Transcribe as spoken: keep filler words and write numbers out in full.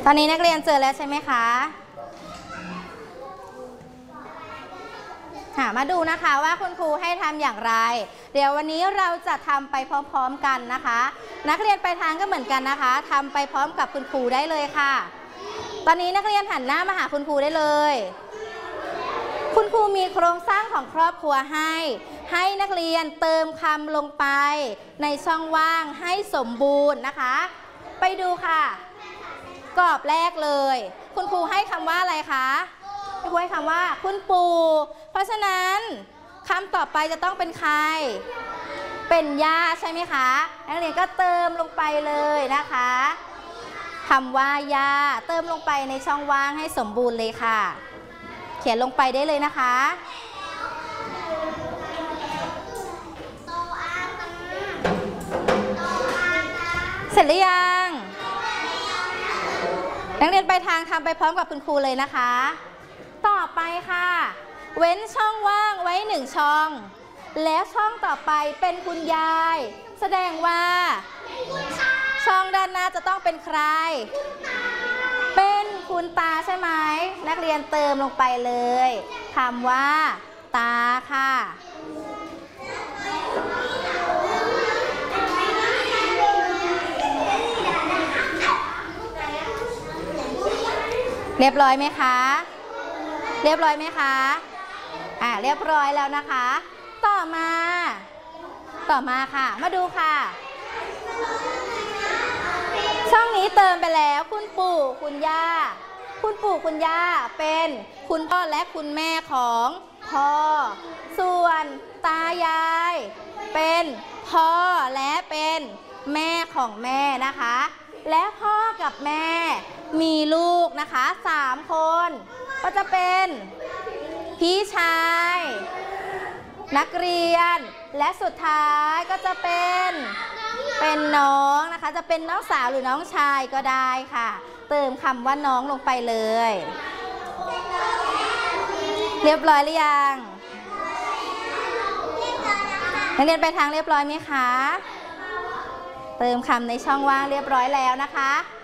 ตอนนี้นักเรียนเจอแล้วใช่ไหมคะหามาดูนะคะว่าคุณครูให้ทำอย่างไรเดี๋ยววันนี้เราจะทำไปพร้อมๆกันนะคะนักเรียนไปทางก็เหมือนกันนะคะทำไปพร้อมกับคุณครูได้เลยค่ะตอนนี้นักเรียนหันหน้ามาหาคุณครูได้เลยคุณครูมีโครงสร้างของครอบครัวให้ให้นักเรียนเติมคำลงไปในช่องว่างให้สมบูรณ์นะคะไปดูค่ะกรอบแรกเลยคุณครูให้คำว่าอะไรคะคุณครูให้คำว่าคุณปู่เพราะฉะนั้นคำต่อไปจะต้องเป็นใครเป็นย่าใช่ไหมคะนักเรียนก็เติมลงไปเลยนะคะคำว่าย่าเติมลงไปในช่องว่างให้สมบูรณ์เลยค่ะเขียนลงไปได้เลยนะคะเสร็จหรือยังนักเรียนไปทางทำไปพร้อมกับคุณครูเลยนะคะต่อไปค่ะเว้นช่องว่างไว้หนึ่งช่องแล้วช่องต่อไปเป็นคุณยายแสดงว่าช่องด้านหน้าจะต้องเป็นใครเป็นคุณตาใช่ไหมนักเรียนเติมลงไปเลยคำว่าตาค่ะเรียบร้อยไหมคะเรียบร้อยไหมคะอ่าเรียบร้อยแล้วนะคะต่อมาต่อมาค่ะมาดูค่ะช่องนี้เติมไปแล้วคุณปู่คุณย่าคุณปู่คุณย่าเป็นคุณพ่อและคุณแม่ของพ่อส่วนตายายเป็นพ่อและเป็นแม่ของแม่นะคะและพ่อกับแม่มีลูกนะคะสามคนก็จะเป็นพี่ชายนักเรียนและสุดท้ายก็จะเป็นเป็นน้องนะคะจะเป็นน้องสาวหรือน้องชายก็ได้ค่ะเติมคำว่าน้องลงไปเลยเรียบร้อยหรือยังนักเรียนไปทางเรียบร้อยไหมคะเติมคำในช่องว่างเรียบร้อยแล้วนะคะ